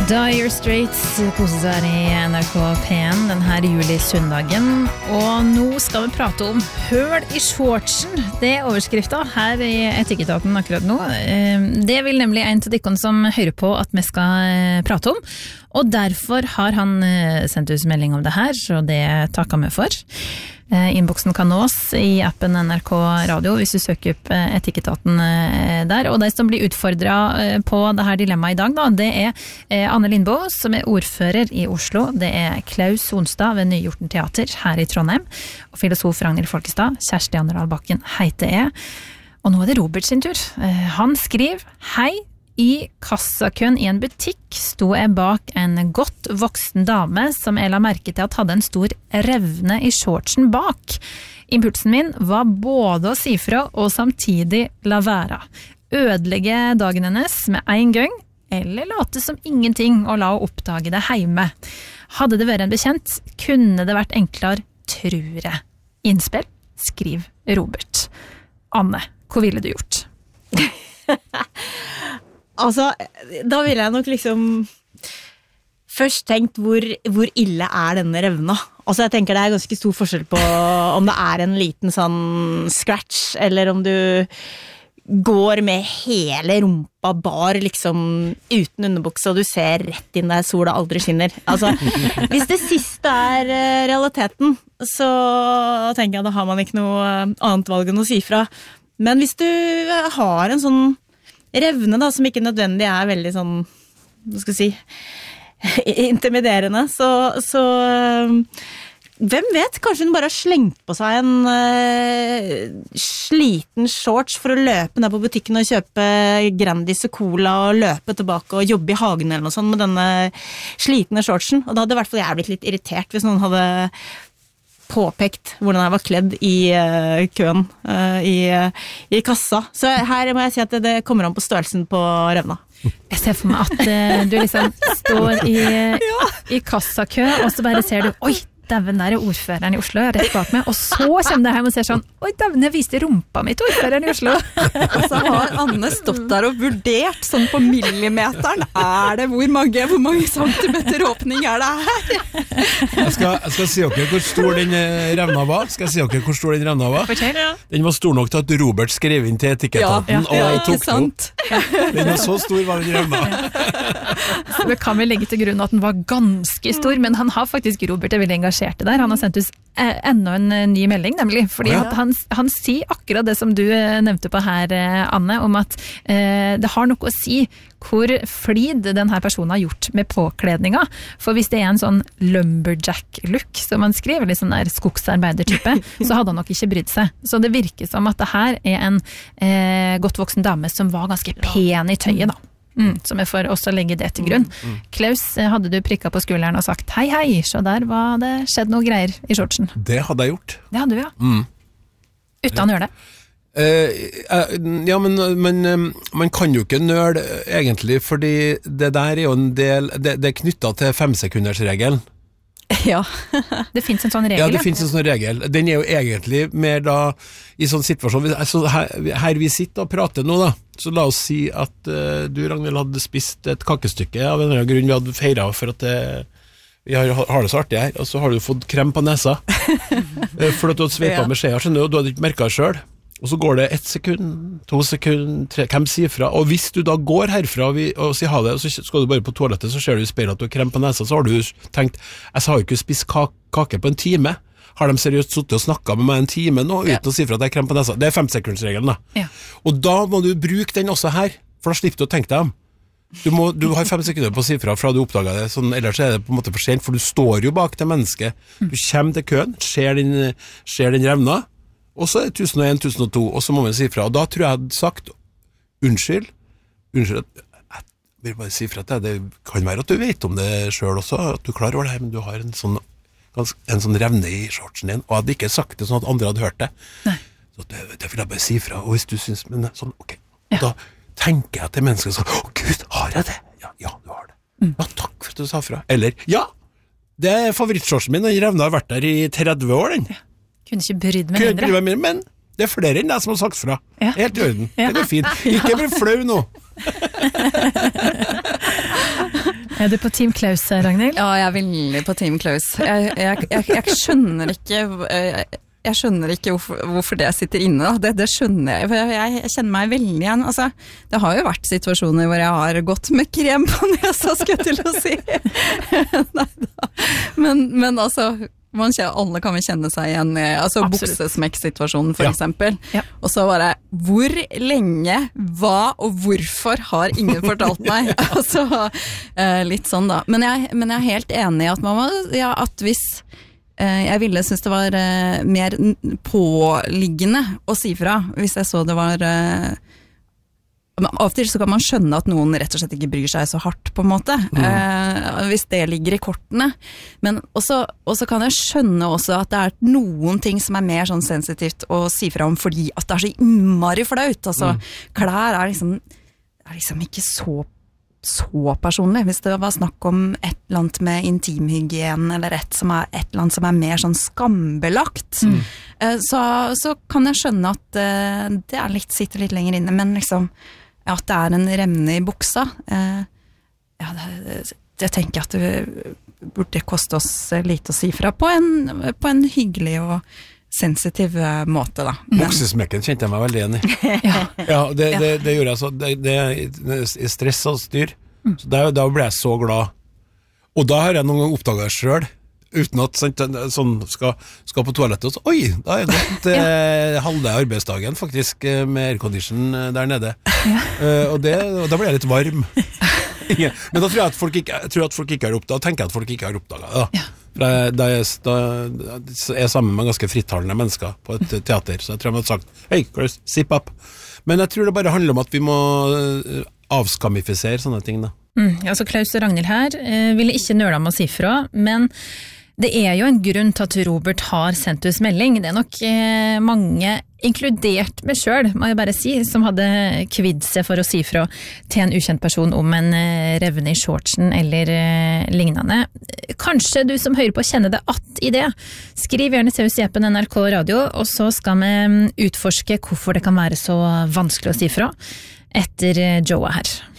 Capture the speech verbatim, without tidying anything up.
Dire Straits koser seg i N R K P en denne juli-søndagen, og nå skal vi prate om høl i shortsen. Det er overskriften her i Etikketaten akkurat nå. Det vil nemlig en til dikken som hører på at vi skal prate om, og derfor har han sendt ut melding om det her, så det takker vi for. Innboksen kan nås i appen N R K Radio hvis du søker opp Etikketaten der, og de som blir utfordret på det her dilemmaet i dag da, det er Anne Lindbo som er ordfører i Oslo, det er Klaus Sonstad ved Nyhjorten Teater her i Trondheim, og filosof Ragnhild Folkestad, Kjersti Anderdahl Bakken heiter jeg, og nå er det Robert sin tur. Han skriver: Hei, i kassakøen i en butikk sto jeg bak en godt voksen dame som jeg la merke til at hadde en stor revne i shortsen bak. Impulsen min var både å si fra og samtidig la være. Ødelegge dagen hennes med en gang, eller late som ingenting og la henne oppdage det hjemme. Hadde det vært en bekjent, kunne det vært enklere, tror jeg. Innspill, skriv Robert. Anne, hva ville du gjort? Altså, da ville jeg nok liksom først tenkt hvor, hvor ille er denne revna. Altså, jeg tenker det er ganske stor forskjell på om det er en liten sånn scratch, eller om du går med hele rumpa bar liksom uten underbukse, og du ser rett inn der sola aldri skinner. Altså, hvis det siste er realiteten, så tenker jeg da har man ikke noe annet valg enn å si fra. Men hvis du har en sånn revne da, som ikke nødvendig er veldig sånn, hva skal jeg si, intimiderende, så, så hvem vet, kanskje hun bare har slengt på seg en uh, sliten shorts for å løpe ned på butikken og kjøpe Grandis og Cola og løpe tilbake og jobbe i hagen eller noe sånt med denne slitne shortsen, og da hadde i hvert fall jeg blitt litt irritert hvis noen hadde påpekt hvordan jeg var kledd i uh, køen uh, i, uh, i kassa. Så her må jeg si at det, det kommer an på størrelsen på revna. Jeg ser for meg at uh, du liksom står i, ja. i kassakø, og så bare ser du, oi, dæven, der er ordføreren i Oslo, rett bak meg, og så kommer det hjem og ser sånn, oi, dæven, jeg viste rumpa mitt ordføreren i Oslo. Og så har Anne stått der og vurdert sånn på millimeteren, er det hvor mange, hvor mange centimeter åpning er det her? Jeg skal, jeg skal si dere hvor stor den revna var. Skal jeg si dere hvor stor den revna var? Den var stor nok til at Robert skrev inn til Etikketaten, ja, ja, og tok den opp. Den var så stor var den revna. Så det kan vi legge til grunn at den var ganske stor, men han har faktisk, Robert er veldig engasjert der. Han har sendt oss enda en ny melding, nemlig, fordi at han, han sier akkurat det som du nevnte på her, Anne, om at eh, det har noe å si hvor flid denne personen har gjort med påkledninga. For hvis det er en sånn lumberjack-look, som han skriver, litt sånn der skogsarbeidertype, så hadde han nok ikke brydd seg. Så det virker som at det her er en eh, godt voksen dame som var ganske pen i tøyet, da. Mm, så vi får også legge det til grunn. Mm, mm. Klaus, hadde du prikket på skulderen og sagt hei hei, så der var det skjedd noe greier i shortsen? Det hadde jeg gjort. Det hadde du, ja. Mm. Uten å gjøre det? Uh, uh, ja, men, men um, man kan jo ikke nøle egentlig, fordi det der er jo en del, det, det er knyttet til femsekundersregelen. Ja, det finnes en sånn regel. Ja, det finnes en sånn regel. Den er jo egentlig mer da, i sånn situasjon, altså her, her vi sitter og prater nå da, så la oss si at uh, du, Ragnhild, hadde spist et kakestykke av en eller annen grunn vi hadde feiret for at det, vi har, har det så artig her, og så har du fått krem på nesa, for at du hadde sveipet ja. med skjea, skjønner du, og du hadde ikke merket det selv. Og så går det ett sekund, to sekund, tre, hvem sier fra? Og hvis du da går herfra og, vi, og sier ha det, og så skal du bare på toalettet, så ser du i speilet at du har krem på nesa, så har du tenkt, jeg har jo ikke spist kake på en time. Har de seriøst suttet og snakket med meg en time nå, uten ja. å si fra at jeg har krem på nesa? Det er femsekundsregelen da. Ja. Og da må du bruke den også her, for da slipper du å tenke deg om. Du, må, du har fem sekunder på å si fra fra du oppdager det, sånn, ellers er det på en måte for sent, for du står jo bak til mennesket. Du kommer til køen, ser den, ser den revna, og så er det tusen og en, tusen og to, og så må man si fra. Og da tror jeg jeg hadde sagt, unnskyld, unnskyld, jeg vil bare si fra til deg, det kan være at du vet om det selv også, at du klarer over det her, men du har en sånn, en sånn revne i shortsen din, og jeg hadde ikke sagt det sånn at andre hadde hørt det. Nei. Så det, det vil jeg bare si fra, og hvis du synes, men sånn, ok, ja. Da tenker jeg til mennesker sånn, å Gud, har jeg det? Ja, ja, du har det. Mm. Ja, takk for at du sa fra. Eller, ja, det er favorittshortsen min, og revna har vært der i tretti år, den. Ja. Kunne ikke brydd meg mindre. Kunne mindre, men det er flere enn deg som har sagt fra. Ja. Helt i orden. Ja. Det går fint. Ikke bli flau nå. Er du på Team Klaus, Ragnhild? Ja, jeg er veldig på Team Klaus. Jeg, jeg, jeg, jeg skjønner ikke jeg, jeg skjønner ikke hvorfor, hvorfor det sitter inne. Da. Det, det skjønner jeg, for jeg, jeg kjenner meg veldig igjen. Altså, det har jo vært situasjoner hvor jeg har gått med krem på nesa, skal jeg til å si. Neida. Men, men altså, man kjenner, alle kan vel kjenne seg igjen i altså, buksesmekk-situasjonen, for ja. eksempel. Ja. Og så bare, hvor lenge, hva og hvorfor har ingen fortalt meg? altså, eh, litt sånn da. Men jeg, men jeg er helt enig i at, man må, ja, at hvis jeg ville synes det var uh, mer påliggende å si fra, hvis jeg så det var uh, av og til så kan man skjønne at noen rett og slett ikke bryr seg så hardt på en måte, mm. uh, hvis det ligger i kortene, men også, også kan jeg skjønne også at det er noen ting som er mer sånn sensitivt å si fra om, fordi at det er så innmari flaut, altså mm. klær er liksom, er liksom ikke så så personlig, hvis det var snakk om et eller annet med intimhygiene eller et, som er, et eller annet som er mer sånn skambelagt, mm. så, så kan jeg skjønne at det er litt, sitter litt lenger inne, men liksom at det er en revne i buksa, ja, det, det tenker jeg at det burde koste oss lite å si fra på en, på en hyggelig og sensitiv måte da. Buksesmekken kjente jeg meg veldig igjen i. ja, ja det, det, det gjorde jeg så. Det, det er stress og styr. Mm. Så der, da ble jeg så glad. Og da har jeg noen gang oppdaget det selv, uten at sant, sånn skal, skal på toalettet og så, oi, da er det gått eh, halve arbeidsdagen faktisk med aircondition der nede. Ja. Uh, og, det, og da ble jeg litt varm. Men da tror jeg at folk ikke, jeg tror at folk ikke har oppdaget, da tenker jeg at folk ikke har oppdaget det da. Ja. Da er jeg sammen med ganske frittalende mennesker på et teater, så jeg tror jeg hadde sagt, hei, Chris, zip up. Men jeg tror det bare handler om at vi må avskamifisere sånne ting da. Mm, altså Klaus og Ragnhild her eh, ville ikke nøle om å si fra, men det er jo en grunn til at Robert har sendt oss melding. Det er nok eh, mange, inkludert meg selv, må jeg bare si, som hadde kvidd seg for å si fra til en ukjent person om en eh, revne i shortsen eller eh, lignende. Kanskje du som hører på kjenner det att i det. Skriv gjerne til oss i appen N R K Radio, og så skal vi utforske hvorfor det kan være så vanskelig å si fra etter Joa her.